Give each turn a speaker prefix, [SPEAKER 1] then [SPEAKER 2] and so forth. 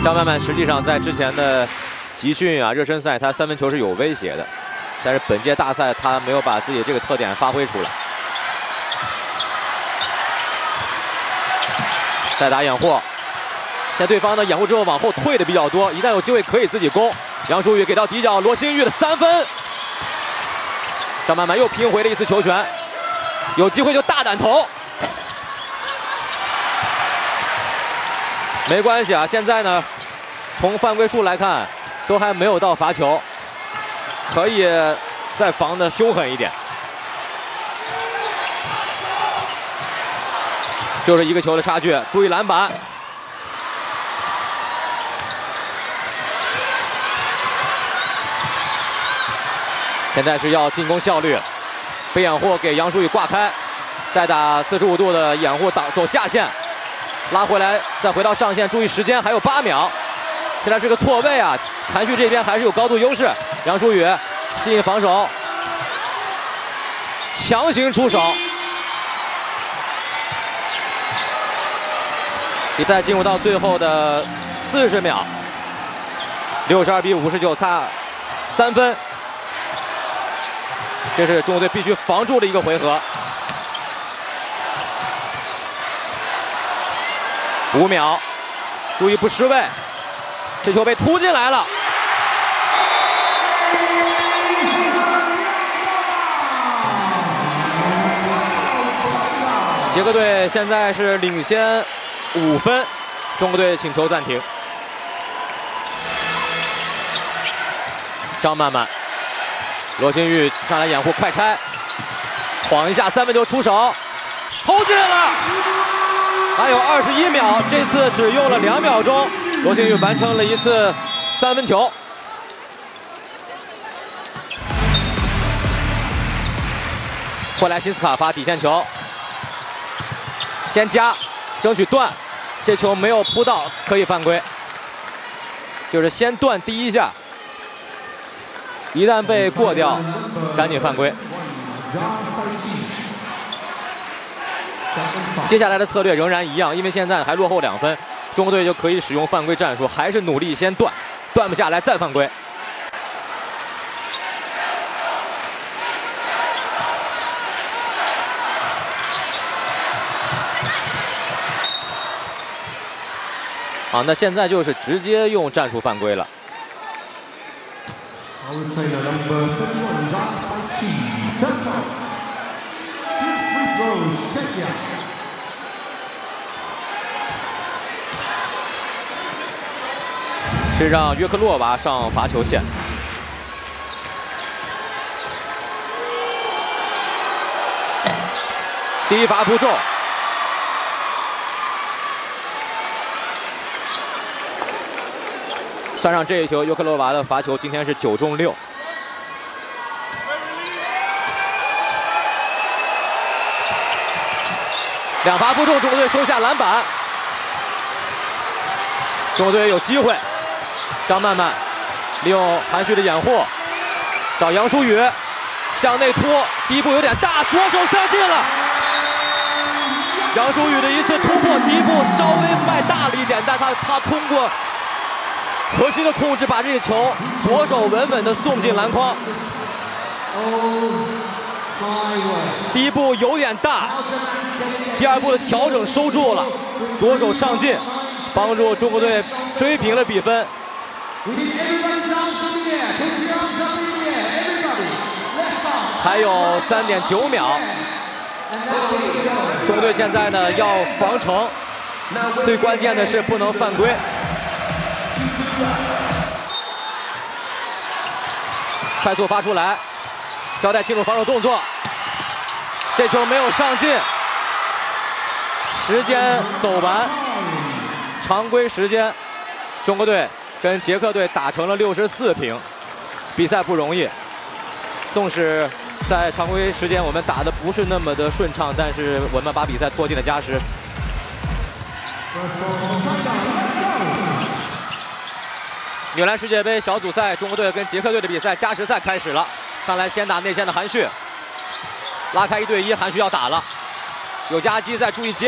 [SPEAKER 1] 张曼曼实际上在之前的集训啊、热身赛，他三分球是有威胁的，但是本届大赛他没有把自己这个特点发挥出来。再打掩护，在对方的掩护之后往后退的比较多，一旦有机会可以自己攻。杨舒宇给到底角，罗新玉的3分，张曼曼又拼回了一次球权，有机会就大胆投。 没关系啊，现在呢，从犯规数来看，都还没有到罚球，可以再防得凶狠一点。就是一个球的差距，注意篮板。现在是要进攻效率，被掩护给杨舒宇挂开，再打45度的掩护挡走下线。 拉回来，再回到上线，注意时间，还有8秒。现在是个错位啊，韩旭这边还是有高度优势。杨舒宇吸引防守，强行出手。比赛进入到最后的40秒，62比59，差3分。这是中国队必须防住的一个回合。 5秒，注意不失位，这球被突进来了。捷克队现在是领先5分，中国队请求暂停。张曼曼，罗新玉上来掩护快拆，晃一下3分球出手，投进了。 还有21秒，这次只用了2秒钟，罗新玉完成了一次3分球。霍莱辛斯卡发底线球，先加，争取断，这球没有扑到，可以犯规。就是先断第一下，一旦被过掉，赶紧犯规。 接下来的策略仍然一样，因为现在还落后2分，中国队就可以使用犯规战术，还是努力先断，断不下来再犯规。好，那现在就是直接用战术犯规了。 是让约克洛娃上罚球线。第一罚不中，算上这一球，约克洛娃的罚球今天是9中6。2罚不中，中国队收下篮板。中国队有机会。 张曼曼利用韩旭的掩护，找杨舒宇向内突，第一步有点大，左手上进了。杨舒宇的一次突破，第一步稍微迈大了一点，但他通过核心的控制，把这个球左手稳稳地送进篮筐。第一步有点大，第二步的调整收住了，左手上进，帮助中国队追平了比分。 还有3.9秒，中国队现在呢要防城，最关键的是不能犯规。快速发出来，交代进入防守动作，这球没有上进，时间走完，常规时间，中国队 跟捷克队打成了64平，比赛不容易。纵使在常规时间我们打得不是那么的顺畅，但是我们把比赛拖进了加时。女篮世界杯小组赛，中国队跟捷克队的比赛加时赛开始了。上来先打内线的韩旭，拉开1对1，韩旭要打了，有夹击在，注意接。